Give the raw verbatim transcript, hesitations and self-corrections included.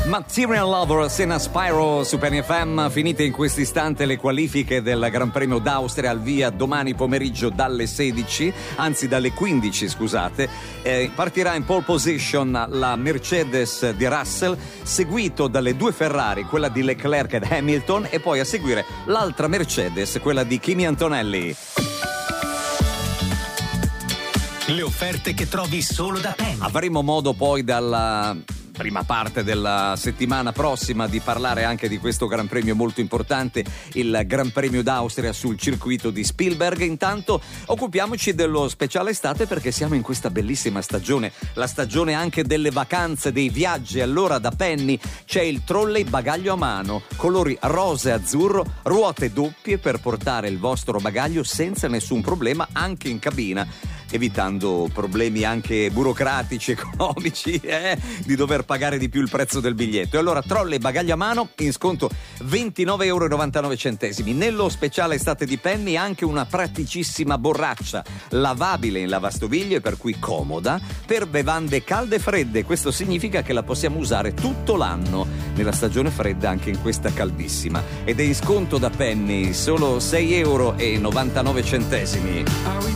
Material Lovers in Spyro su Penny F M. Finite in questo istante le qualifiche del Gran Premio d'Austria, al via domani pomeriggio dalle sedici, anzi dalle quindici, scusate. Eh, partirà in pole position la Mercedes di Russell, seguito dalle due Ferrari, quella di Leclerc ed Hamilton, e poi a seguire l'altra Mercedes, quella di Kimi Antonelli. Le offerte che trovi solo da Penny. Avremo modo poi dalla prima parte della settimana prossima di parlare anche di questo Gran Premio molto importante, il Gran Premio d'Austria sul circuito di Spielberg. Intanto occupiamoci dello speciale estate, perché siamo in questa bellissima stagione, la stagione anche delle vacanze, dei viaggi. Allora da Penny c'è il trolley bagaglio a mano, colori rosa e azzurro, ruote doppie per portare il vostro bagaglio senza nessun problema anche in cabina, evitando problemi anche burocratici, economici, eh, di dover pagare di più il prezzo del biglietto. E allora trolley bagaglio a mano in sconto ventinove euro e novantanove centesimi. Nello speciale estate di Penny anche una praticissima borraccia lavabile in lavastoviglie, per cui comoda, per bevande calde e fredde. Questo significa che la possiamo usare tutto l'anno, nella stagione fredda anche in questa caldissima. Ed è in sconto da Penny solo sei euro e novantanove centesimi.